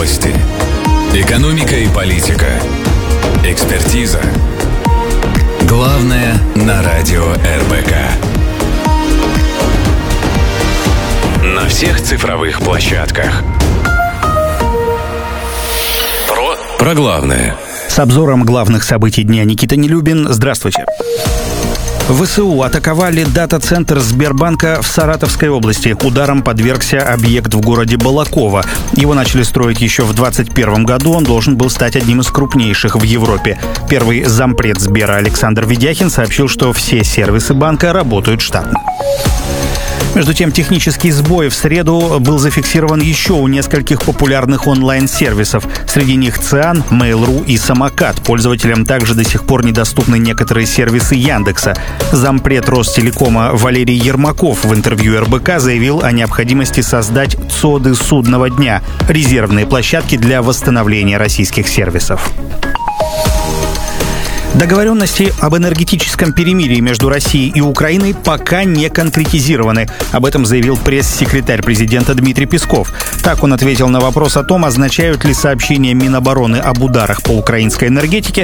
Новости. Экономика и политика. Экспертиза. Главное на радио РБК. На всех цифровых площадках. Про главное. С обзором главных событий дня Никита Нелюбин. Здравствуйте. ВСУ атаковали дата-центр Сбербанка в Саратовской области. Ударом подвергся объект в городе Балаково. Его начали строить еще в 2021 году. Он должен был стать одним из крупнейших в Европе. Первый зампред Сбера Александр Ведяхин сообщил, что все сервисы банка работают штатно. Между тем, технический сбой в среду был зафиксирован еще у нескольких популярных онлайн-сервисов. Среди них Циан, Mail.ru и Самокат. Пользователям также до сих пор недоступны некоторые сервисы Яндекса. Зампред Ростелекома Валерий Ермаков в интервью РБК заявил о необходимости создать ЦОДы судного дня – резервные площадки для восстановления российских сервисов. Договоренности об энергетическом перемирии между Россией и Украиной пока не конкретизированы. Об этом заявил пресс-секретарь президента Дмитрий Песков. Так он ответил на вопрос о том, означают ли сообщения Минобороны об ударах по украинской энергетике